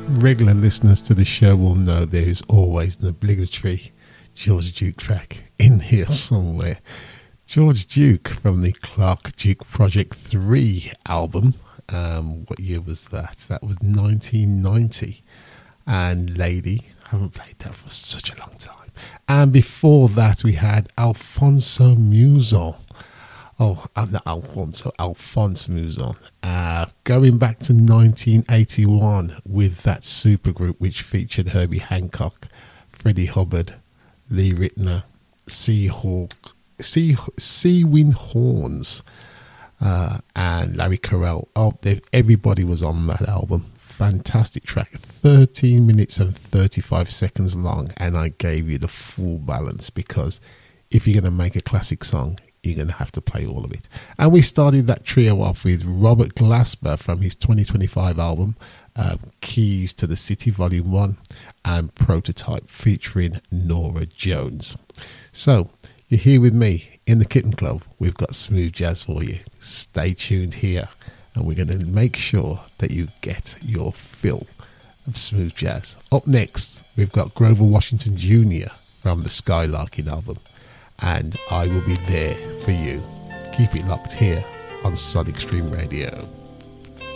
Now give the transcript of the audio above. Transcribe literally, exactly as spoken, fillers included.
Regular listeners to the show will know there is always an obligatory George Duke track in here somewhere. George Duke from the Clark Duke Project three album. Um, what year was that? That was nineteen ninety. And Lady, haven't played that for such a long time. And before that we had Alfonso Mouzon. Oh, not Alfonso, Alphonse Mouzon. Uh, going back to nineteen eighty-one with that supergroup which featured Herbie Hancock, Freddie Hubbard, Lee Ritenour, Seahawk, Sea, Seawind Horns, uh, and Larry Carell. Oh, they, everybody was on that album. Fantastic track, thirteen minutes and thirty-five seconds long, and I gave you the full balance because if you're going to make a classic song, you're going to have to play all of it. And we started that trio off with Robert Glasper from his twenty twenty-five album, uh, Keys to the City Volume one, and Prototype featuring Nora Jones. So, you're here with me in the Kitten Club. We've got smooth jazz for you. Stay tuned here, and we're going to make sure that you get your fill of smooth jazz. Up next, we've got Grover Washington Junior from the Skylarking album, and I will be there for you. Keep it locked here on Sonic Stream Radio.